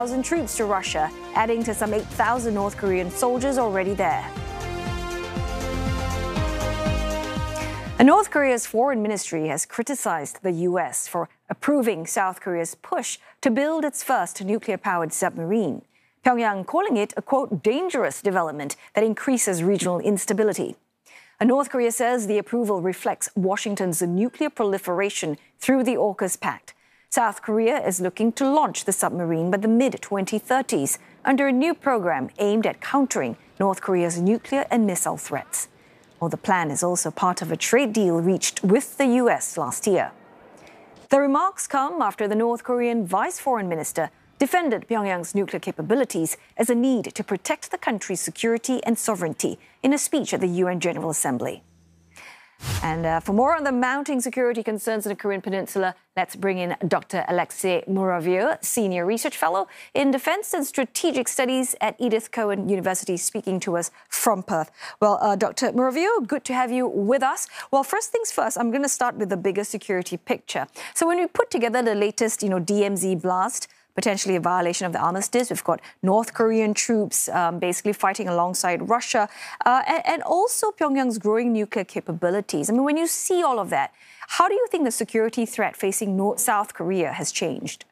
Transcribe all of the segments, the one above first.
1,000 troops to Russia, adding to some 8,000 North Korean soldiers already there. North Korea's foreign ministry has criticized the U.S. for approving South Korea's push to build its first nuclear-powered submarine. Pyongyang calling it a, quote, dangerous development that increases regional instability. North Korea says the approval reflects Washington's nuclear proliferation through the AUKUS Pact. South Korea is looking to launch the submarine by the mid-2030s under a new program aimed at countering North Korea's nuclear and missile threats. Well, the plan is also part of a trade deal reached with the U.S. last year. The remarks come after the North Korean vice foreign minister defended Pyongyang's nuclear capabilities as a need to protect the country's security and sovereignty in a speech at the UN General Assembly. And for more on the mounting security concerns in the Korean Peninsula, let's bring in Dr. Alexei Muravyev, Senior Research Fellow in Defense and Strategic Studies at Edith Cowan University, speaking to us from Perth. Well, Dr. Muravyev, good to have you with us. Well, first things first, I'm going to start with the bigger security picture. So when we put together the latest, DMZ blast, potentially a violation of the armistice. We've got North Korean troops basically fighting alongside Russia and also Pyongyang's growing nuclear capabilities. I mean, when you see all of that, how do you think the security threat facing South Korea has changed?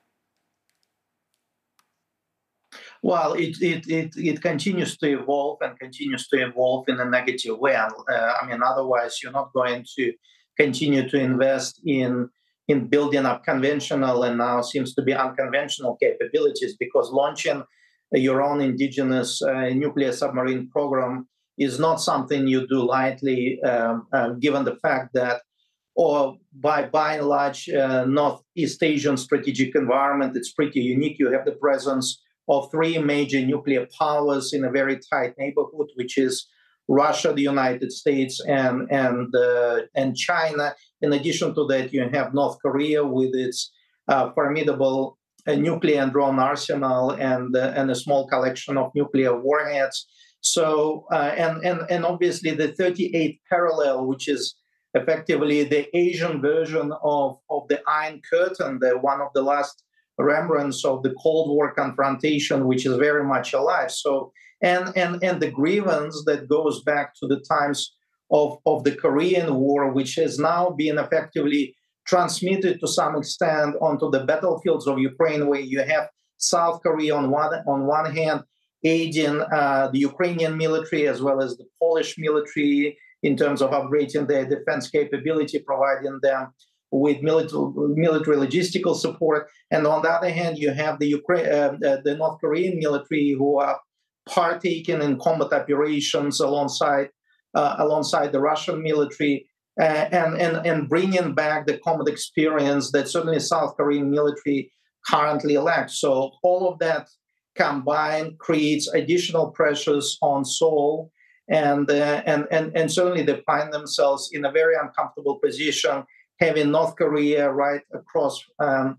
Well, it continues to evolve and continues to evolve in a negative way. Otherwise, you're not going to continue to invest in building up conventional and now seems to be unconventional capabilities, because launching your own indigenous nuclear submarine program is not something you do lightly, given the fact that, by and large, Northeast Asian strategic environment, it's pretty unique. You have the presence of three major nuclear powers in a very tight neighborhood, which is Russia, the United States, and China. In addition to that, you have North Korea with its formidable nuclear and drone arsenal and a small collection of nuclear warheads. So, and obviously the 38th parallel, which is effectively the Asian version of the Iron Curtain, one of the last remnants of the Cold War confrontation, which is very much alive. So, and the grievance that goes back to the times of the Korean War, which has now been effectively transmitted to some extent onto the battlefields of Ukraine, where you have South Korea on one hand aiding the Ukrainian military as well as the Polish military in terms of upgrading their defense capability, providing them with military logistical support, and on the other hand, you have the North Korean military who are partaking in combat operations alongside the Russian military, and bringing back the combat experience that certainly South Korean military currently lacks. So all of that combined creates additional pressures on Seoul, and certainly they find themselves in a very uncomfortable position, having North Korea right across to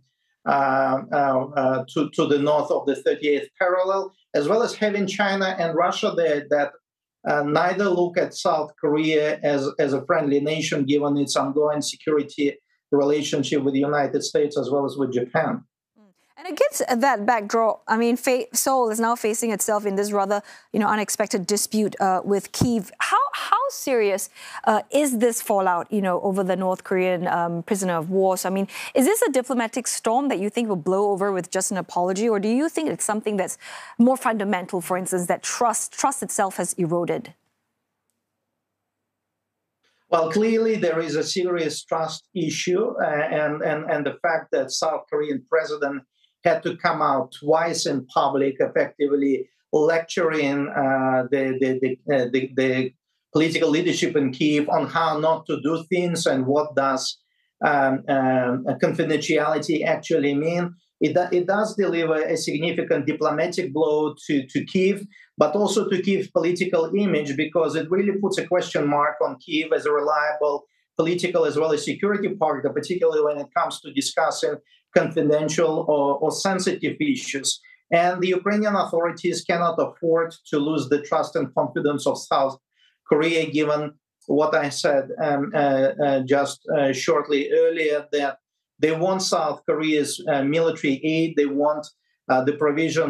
the north of the 38th parallel, as well as having China and Russia there that neither look at South Korea as a friendly nation, given its ongoing security relationship with the United States as well as with Japan. And against that backdrop, I mean, Seoul is now facing itself in this rather, unexpected dispute with Kyiv. How serious is this fallout, over the North Korean prisoner of war? So, I mean, is this a diplomatic storm that you think will blow over with just an apology, or do you think it's something that's more fundamental, for instance, that trust itself has eroded? Well, clearly there is a serious trust issue, and the fact that South Korean president had to come out twice in public, effectively lecturing the political leadership in Kyiv on how not to do things and what does confidentiality actually mean. It does deliver a significant diplomatic blow to Kyiv, but also to Kyiv's political image, because it really puts a question mark on Kyiv as a reliable political as well as security partner, particularly when it comes to discussing confidential or sensitive issues. And the Ukrainian authorities cannot afford to lose the trust and confidence of South Korea, given what I said just shortly earlier, that they want South Korea's military aid, they want the provision